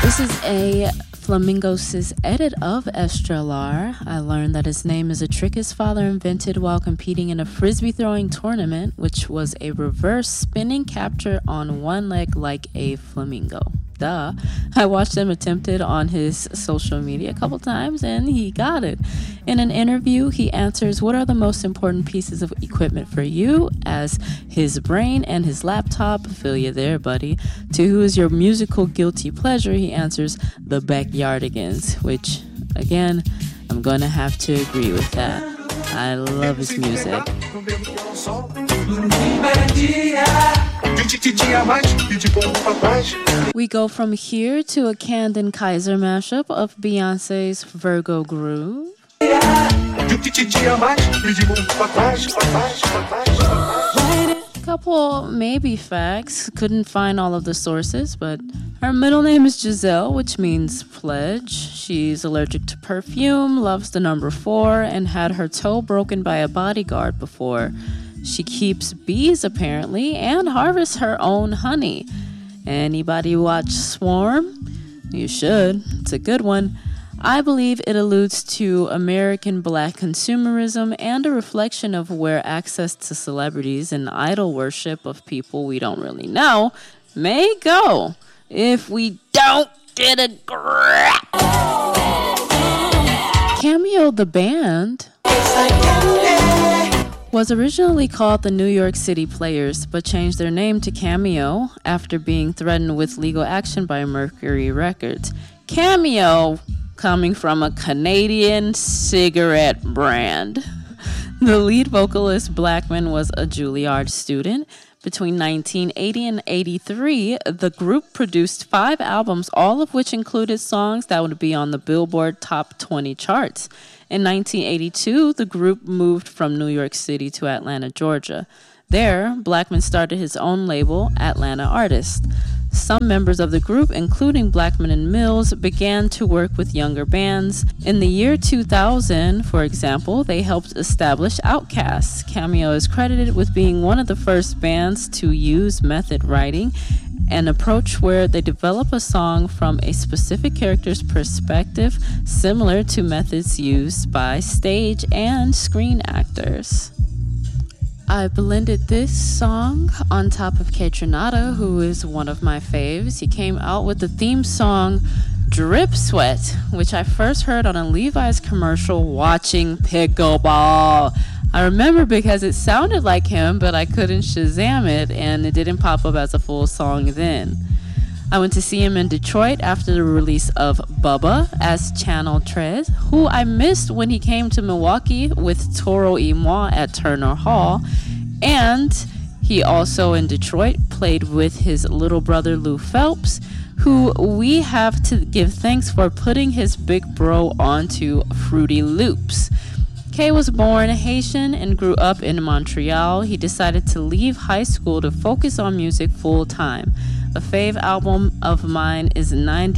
This is a Flamingosis edit of Estrelar. I learned that his name is a trick his father invented while competing in a frisbee throwing tournament, which was a reverse spinning capture on one leg like a flamingo. Duh. I watched him attempt it on his social media a couple times and he got it. In an interview, he answers what are the most important pieces of equipment for you as his brain and his laptop. Feel you there, buddy. To who is your musical guilty pleasure, he answers the Backyardigans, which, again, I'm going to have to agree with that. I love his music. We go from here to a Camden Kaiser mashup of Beyonce's Virgo Groove. Couple maybe facts. Couldn't find all of the sources, but her middle name is Giselle, which means pledge. She's allergic to perfume, loves the number 4, and had her toe broken by a bodyguard before. She keeps bees apparently and harvests her own honey. Anybody watch Swarm? You should. It's a good one. I believe it alludes to American black consumerism and a reflection of where access to celebrities and idol worship of people we don't really know may go if we don't get a grab. Cameo the band was originally called the New York City Players, but changed their name to Cameo after being threatened with legal action by Mercury Records. Cameo coming from a Canadian cigarette brand. The lead vocalist Blackman was a Juilliard student. Between 1980 and 83, the group produced 5 albums, all of which included songs that would be on the Billboard Top 20 charts. In 1982, the group moved from New York City to Atlanta, Georgia. There, Blackman started his own label, Atlanta Artists. Some members of the group, including Blackman and Mills, began to work with younger bands. In the year 2000, for example, they helped establish Outkast. Cameo is credited with being one of the first bands to use method writing, an approach where they develop a song from a specific character's perspective, similar to methods used by stage and screen actors. I blended this song on top of Kaytranada, who is one of my faves. He came out with the theme song Drip Sweat, which I first heard on a Levi's commercial watching pickleball. I remember because it sounded like him, but I couldn't Shazam it, and it didn't pop up as a full song then. I went to see him in Detroit after the release of Bubba as Channel Tres, who I missed when he came to Milwaukee with Toro y Moi at Turner Hall. And he also in Detroit played with his little brother Lou Phelps, who we have to give thanks for putting his big bro onto Fruity Loops. Kay was born Haitian and grew up in Montreal. He decided to leave high school to focus on music full time. A fave album of mine is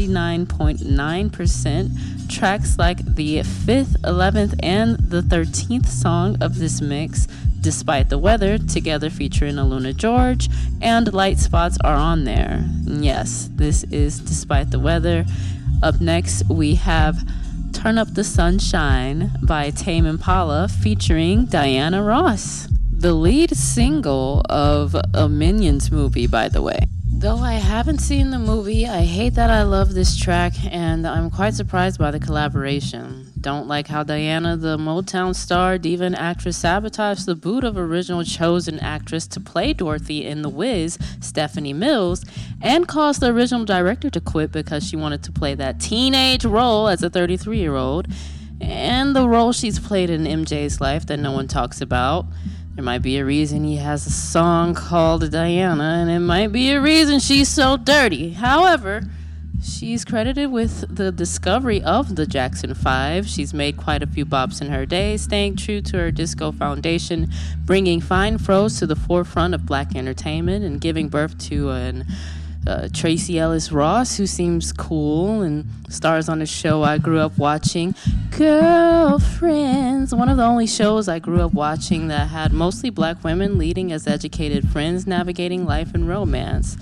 99.9%. Tracks like the 5th, 11th, and the 13th song of this mix, Despite the Weather, together featuring Aluna George, and Light Spots are on there. Yes, this is Despite the Weather. Up next, we have Turn Up the Sunshine by Tame Impala featuring Diana Ross, the lead single of a Minions movie, by the way. Though I haven't seen the movie, I hate that I love this track, and I'm quite surprised by the collaboration. Don't like how Diana, the Motown star, diva, and actress, sabotaged the boot of original chosen actress to play Dorothy in The Wiz, Stephanie Mills, and caused the original director to quit because she wanted to play that teenage role as a 33-year-old, and the role she's played in MJ's life that no one talks about. There might be a reason he has a song called Diana, and it might be a reason she's so dirty. However, she's credited with the discovery of the Jackson 5. She's made quite a few bops in her day, staying true to her disco foundation, bringing fine froze to the forefront of black entertainment, and giving birth to an Tracy Ellis Ross, who seems cool and stars on a show I grew up watching, Girlfriends, one of the only shows I grew up watching that had mostly black women leading as educated friends navigating life and romance.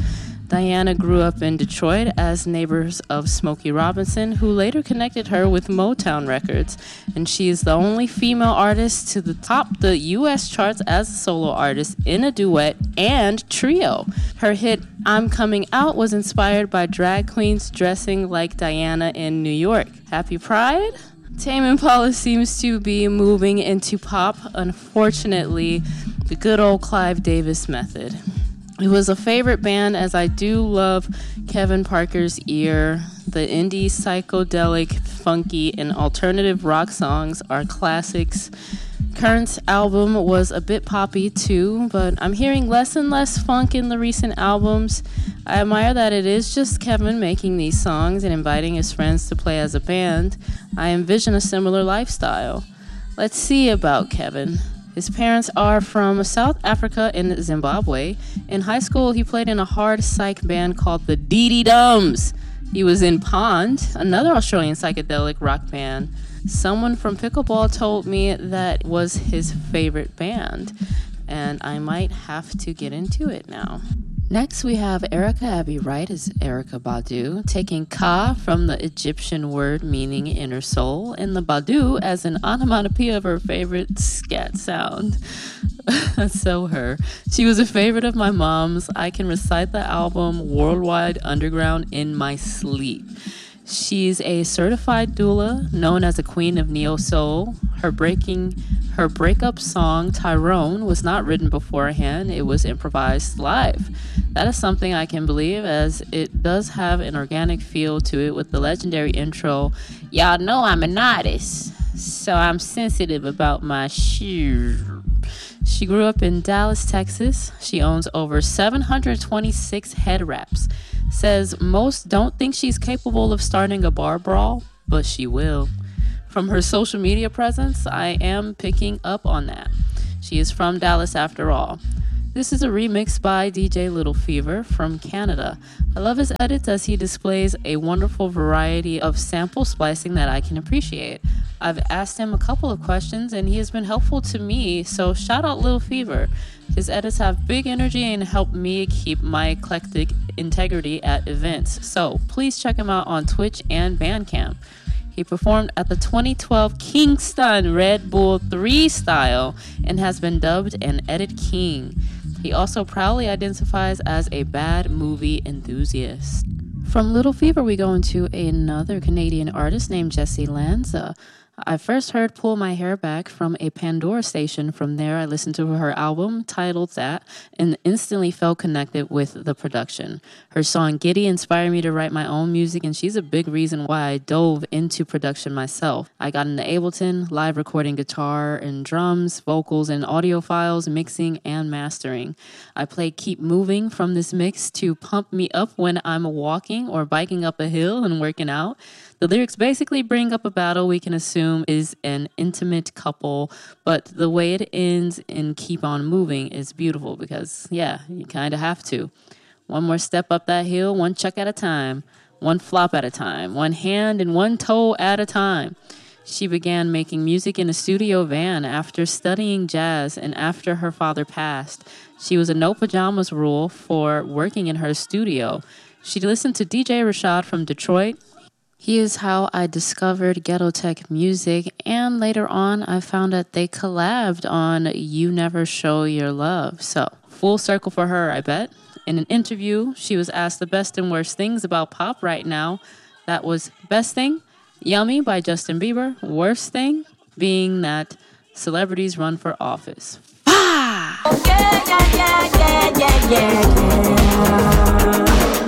Diana grew up in Detroit as neighbors of Smokey Robinson, who later connected her with Motown Records, and she is the only female artist to top the U.S. charts as a solo artist in a duet and trio. Her hit I'm Coming Out was inspired by drag queens dressing like Diana in New York. Happy Pride? Tame Impala seems to be moving into pop, unfortunately, the good old Clive Davis method. It was a favorite band as I do love Kevin Parker's ear. The indie, psychedelic, funky, and alternative rock songs are classics. Current's album was a bit poppy too, but I'm hearing less and less funk in the recent albums. I admire that it is just Kevin making these songs and inviting his friends to play as a band. I envision a similar lifestyle. Let's see about Kevin. His parents are from South Africa and Zimbabwe. In high school, he played in a hard psych band called the Dee Dee Dums. He was in Pond, another Australian psychedelic rock band. Someone from Pickleball told me that was his favorite band, and I might have to get into it now. Next, we have Erykah Abby Wright as Erykah Badu, taking Ka from the Egyptian word meaning inner soul, and the Badu as an onomatopoeia of her favorite scat sound. That's so her. She was a favorite of my mom's. I can recite the album Worldwide Underground in my sleep. She's a certified doula, known as a queen of neo-soul. Her breakup song, Tyrone, was not written beforehand. It was improvised live. That is something I can believe, as it does have an organic feel to it with the legendary intro, "Y'all know I'm an artist, so I'm sensitive about my shoes." She grew up in Dallas, Texas. She owns over 726 head wraps. Says most don't think she's capable of starting a bar brawl, but she will. From her social media presence, I am picking up on that. She is from Dallas after all. This is a remix by DJ Little Fever from Canada. I love his edits as he displays a wonderful variety of sample splicing that I can appreciate. I've asked him a couple of questions and he has been helpful to me, so shout out Little Fever. His edits have big energy and help me keep my eclectic integrity at events, so please check him out on Twitch and Bandcamp. He performed at the 2012 Kingston Red Bull 3 style and has been dubbed an Edit King. He also proudly identifies as a bad movie enthusiast. From Little Fever, we go into another Canadian artist named Jessie Lanza. I first heard Pull My Hair Back from a Pandora station. From there, I listened to her album titled that and instantly felt connected with the production. Her song Giddy inspired me to write my own music, and she's a big reason why I dove into production myself. I got into Ableton, live recording guitar and drums, vocals and audio files, mixing and mastering. I played Keep Moving from this mix to pump me up when I'm walking or biking up a hill and working out. The lyrics basically bring up a battle we can assume is an intimate couple, but the way it ends in Keep On Moving is beautiful because, yeah, you kind of have to. One more step up that hill, one chuck at a time, one flop at a time, one hand and one toe at a time. She began making music in a studio van after studying jazz and after her father passed. She was a no pajamas rule for working in her studio. She listened to DJ Rashad from Detroit. He is how I discovered Ghetto Tech music, and later on I found that they collabed on You Never Show Your Love. So, full circle for her, I bet. In an interview, she was asked the best and worst things about pop right now. That was best thing, Yummy by Justin Bieber. Worst thing being that celebrities run for office. Ah! Oh, yeah.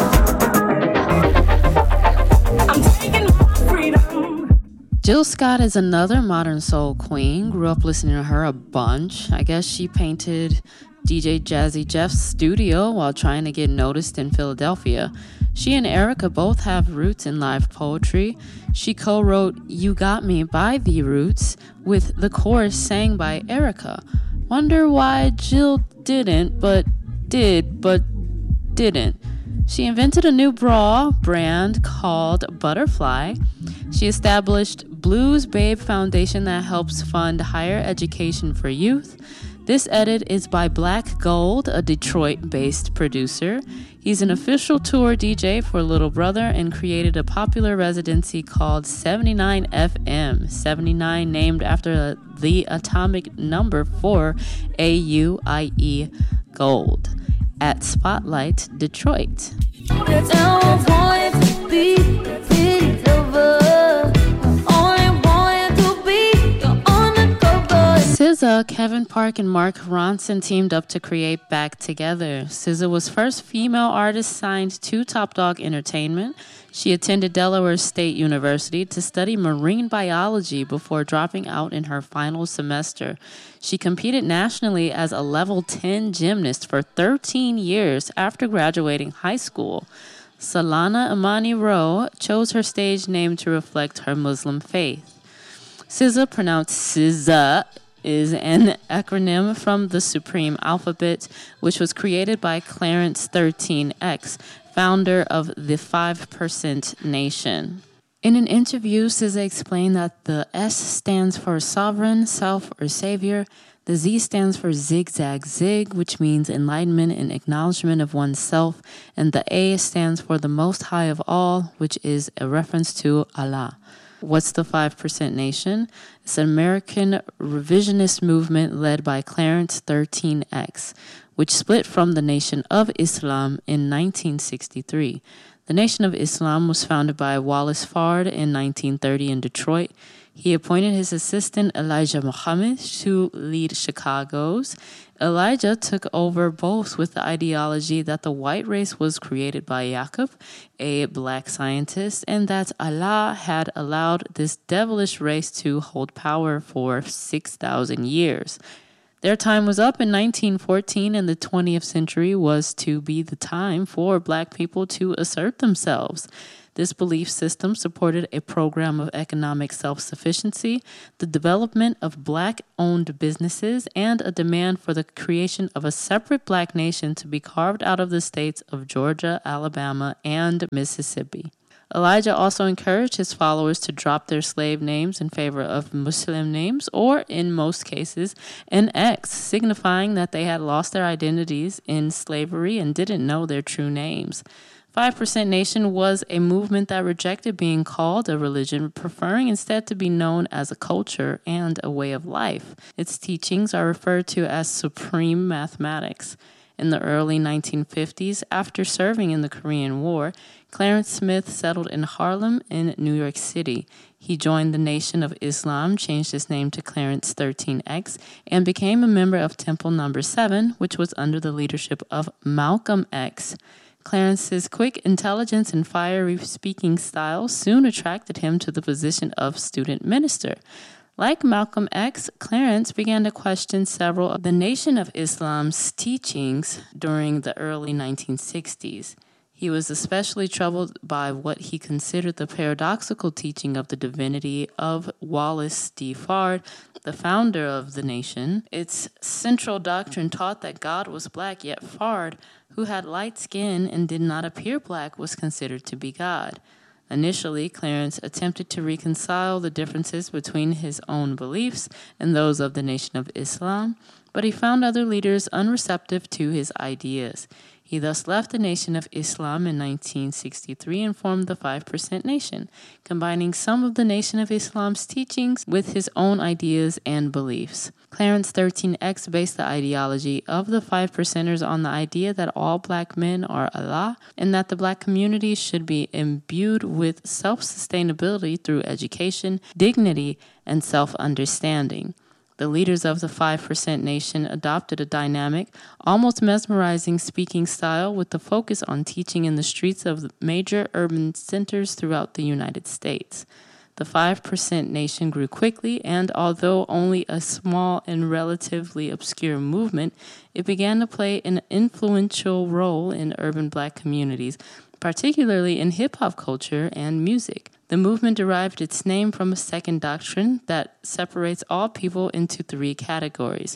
Jill Scott is another modern soul queen. Grew up listening to her a bunch. I guess she painted DJ Jazzy Jeff's studio while trying to get noticed in Philadelphia. She and Erykah both have roots in live poetry. She co-wrote You Got Me by The Roots with the chorus sang by Erykah. Wonder why Jill didn't, but did, but didn't. She invented a new bra brand called Butterfly. She established Blues Babe Foundation that helps fund higher education for youth. This edit is by Black Gold, a Detroit-based producer. He's an official tour DJ for Little Brother and created a popular residency called 79 FM, 79 named after the atomic number for AUIE Gold, at Spotlight, Detroit. SZA, Kevin Park, and Mark Ronson teamed up to create Back Together. SZA was first female artist signed to Top Dog Entertainment. She attended Delaware State University to study marine biology before dropping out in her final semester. She competed nationally as a level 10 gymnast for 13 years after graduating high school. Salana Amani Rowe chose her stage name to reflect her Muslim faith. SZA, pronounced SZA, is an acronym from the Supreme Alphabet, which was created by Clarence 13X, founder of the 5% Nation. In an interview, SZA explained that the S stands for sovereign, self, or savior. The Z stands for zigzag zig, which means enlightenment and acknowledgement of oneself. And the A stands for the most high of all, which is a reference to Allah. What's the 5% Nation? It's an American revisionist movement led by Clarence 13X, which split from the Nation of Islam in 1963. The Nation of Islam was founded by Wallace Fard in 1930 in Detroit. He appointed his assistant Elijah Muhammad to lead Chicago's. Elijah took over both with the ideology that the white race was created by Yaqub, a black scientist, and that Allah had allowed this devilish race to hold power for 6,000 years. Their time was up in 1914, and the 20th century was to be the time for black people to assert themselves. This belief system supported a program of economic self-sufficiency, the development of black-owned businesses, and a demand for the creation of a separate black nation to be carved out of the states of Georgia, Alabama, and Mississippi. Elijah also encouraged his followers to drop their slave names in favor of Muslim names, or in most cases, an X, signifying that they had lost their identities in slavery and didn't know their true names. 5% Nation was a movement that rejected being called a religion, preferring instead to be known as a culture and a way of life. Its teachings are referred to as supreme mathematics. In the early 1950s, after serving in the Korean War, Clarence Smith settled in Harlem in New York City. He joined the Nation of Islam, changed his name to Clarence 13X, and became a member of Temple No. 7, which was under the leadership of Malcolm X. Clarence's quick intelligence and fiery speaking style soon attracted him to the position of student minister. Like Malcolm X, Clarence began to question several of the Nation of Islam's teachings during the early 1960s. He was especially troubled by what he considered the paradoxical teaching of the divinity of Wallace D. Fard, the founder of the nation. Its central doctrine taught that God was black, yet Fard, who had light skin and did not appear black, was considered to be God. Initially, Clarence attempted to reconcile the differences between his own beliefs and those of the Nation of Islam, but he found other leaders unreceptive to his ideas. He thus left the Nation of Islam in 1963 and formed the 5% Nation, combining some of the Nation of Islam's teachings with his own ideas and beliefs. Clarence 13X based the ideology of the 5%ers on the idea that all black men are Allah and that the black community should be imbued with self-sustainability through education, dignity, and self-understanding. The leaders of the 5% Nation adopted a dynamic, almost mesmerizing speaking style with the focus on teaching in the streets of major urban centers throughout the United States. The 5% Nation grew quickly, and although only a small and relatively obscure movement, it began to play an influential role in urban black communities, particularly in hip-hop culture and music. The movement derived its name from a second doctrine that separates all people into three categories: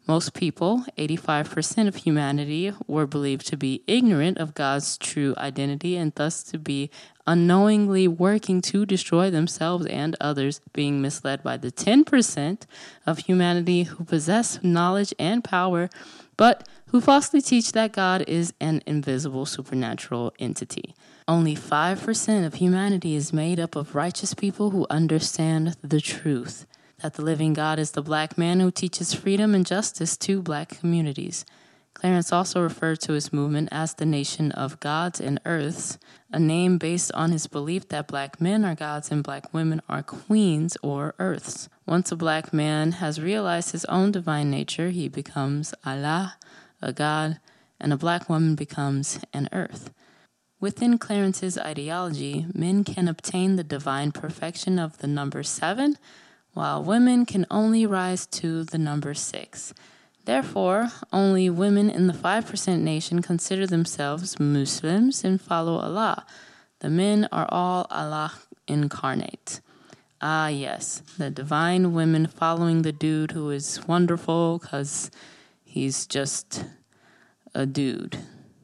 Most people, 85% of humanity, were believed to be ignorant of God's true identity and thus to be unknowingly working to destroy themselves and others, being misled by the 10% of humanity who possess knowledge and power, but who falsely teach that God is an invisible supernatural entity. Only 5% of humanity is made up of righteous people who understand the truth, that the living God is the black man who teaches freedom and justice to black communities. Clarence also referred to his movement as the Nation of Gods and Earths, a name based on his belief that black men are gods and black women are queens or earths. Once a black man has realized his own divine nature, he becomes Allah, a god, and a black woman becomes an earth. Within Clarence's ideology, men can obtain the divine perfection of the number 7, while women can only rise to the number 6. Therefore, only women in the 5% nation consider themselves Muslims and follow Allah. The men are all Allah incarnate. Ah, yes, the divine women following the dude who is wonderful because he's just a dude.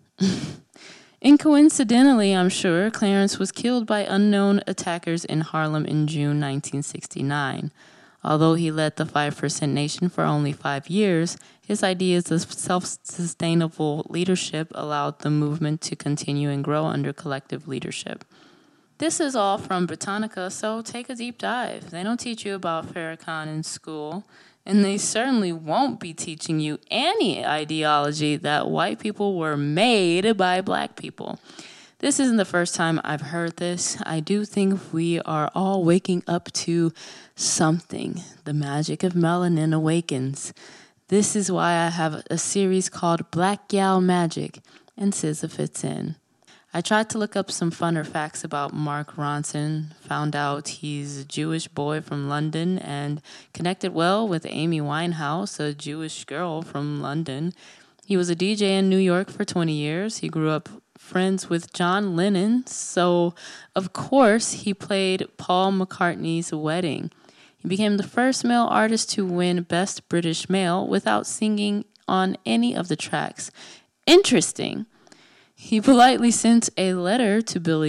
Incoincidentally, I'm sure, Clarence was killed by unknown attackers in Harlem in June 1969. Although he led the 5% nation for only 5 years, his ideas of self-sustainable leadership allowed the movement to continue and grow under collective leadership. This is all from Britannica, so take a deep dive. They don't teach you about Farrakhan in school, and they certainly won't be teaching you any ideology that white people were made by black people. This isn't the first time I've heard this. I do think we are all waking up to something. The magic of melanin awakens. This is why I have a series called Black Gal Magic, and SZA fits in. I tried to look up some funner facts about Mark Ronson, found out he's a Jewish boy from London and connected well with Amy Winehouse, a Jewish girl from London. He was a DJ in New York for 20 years. He grew up friends with John Lennon, so of course he played Paul McCartney's wedding. He became the first male artist to win Best British Male without singing on any of the tracks. Interesting. He politely sent a letter to Billy